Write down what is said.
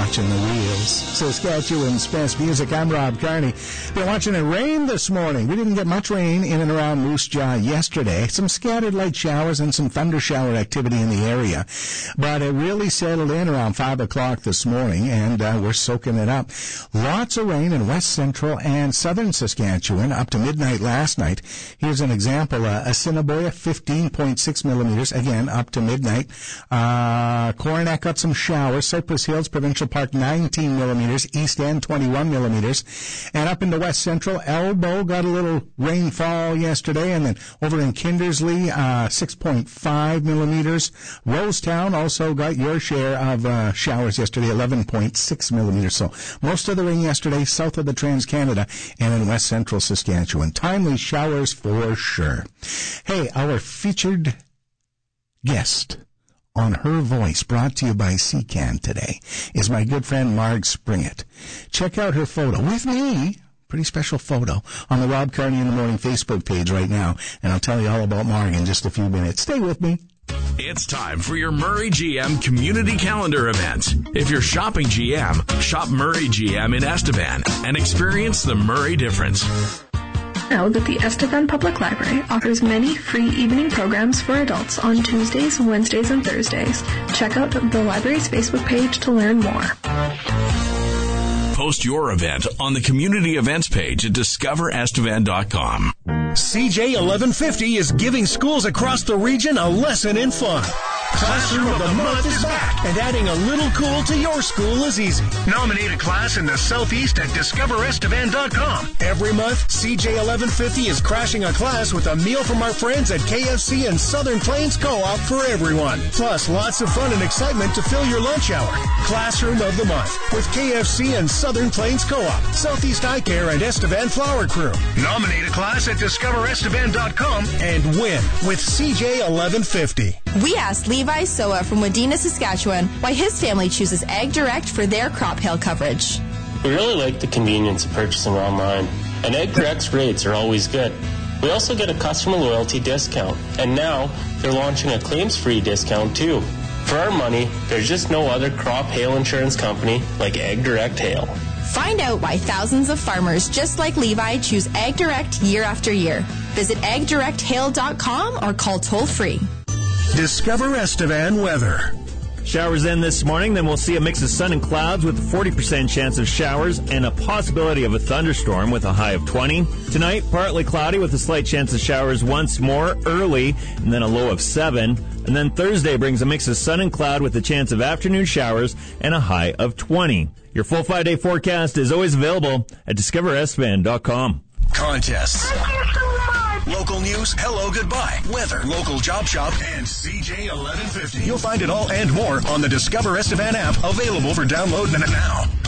watching the wheels. Saskatchewan's best music. I'm Rob Carney. Been watching it rain this morning. We didn't get much rain in and around Moose Jaw yesterday. Some scattered light showers and some thunder shower activity in the area. But it really settled in around 5 o'clock this morning, and we're soaking it up. Lots of rain in west central and southern Saskatchewan up to midnight last night. Here's an example. Assiniboia, 15.6 millimeters, again, up to midnight. Coronet got some showers. Cypress Hills, Provincial Park, 19 millimeters. East End, 21 millimeters. And up into west central, Elbow got a little rainfall yesterday. And then over in Kindersley, 6.5 millimeters. Rosetown also got your share of showers yesterday, 11.6 millimeters. So most of the rain yesterday south of the Trans-Canada and in west central Saskatchewan. Timely showers for sure. Hey, our featured guest on Her Voice, brought to you by CCAN today, is my good friend Marg Springett. Check out her photo with me, pretty special photo, on the Rob Carney in the Morning Facebook page right now, and I'll tell you all about Marg in just a few minutes. Stay with me. It's time for your Murray GM Community Calendar event. If you're shopping GM, shop Murray GM in Estevan and experience the Murray difference. Know that the Estevan Public Library offers many free evening programs for adults on Tuesdays, Wednesdays, and Thursdays. Check out the library's Facebook page to learn more. Post your event on the community events page at discoverestevan.com. CJ 1150 is giving schools across the region a lesson in fun. Classroom of the Month is back, and adding a little cool to your school is easy. Nominate a class in the Southeast at discoverestevan.com. Every month, CJ 1150 is crashing a class with a meal from our friends at KFC and Southern Plains Co-op for everyone. Plus, lots of fun and excitement to fill your lunch hour. Classroom of the Month with KFC and Southern Plains Co-op, Southeast Eye Care, and Estevan Flower Crew. Nominate a class at discoverestevan.com and win with CJ 1150. We asked Levi Soa from Wadena, Saskatchewan, why his family chooses Ag Direct for their crop hail coverage. We really like the convenience of purchasing online, and Ag Direct's rates are always good. We also get a customer loyalty discount, and now they're launching a claims-free discount too. For our money, there's just no other crop hail insurance company like Ag Direct Hail. Find out why thousands of farmers just like Levi choose Ag Direct year after year. Visit agdirecthail.com or call toll-free. Discover Estevan weather. Showers in this morning, then we'll see a mix of sun and clouds with a 40% chance of showers and a possibility of a thunderstorm with a high of 20. Tonight, partly cloudy with a slight chance of showers once more early and then a low of 7. And then Thursday brings a mix of sun and cloud with a chance of afternoon showers and a high of 20. Your full 5-day forecast is always available at discoverestevan.com. Contests. Local news, hello, goodbye, weather, local job shop, and CJ 1150. You'll find it all and more on the Discover Estevan app, available for download now.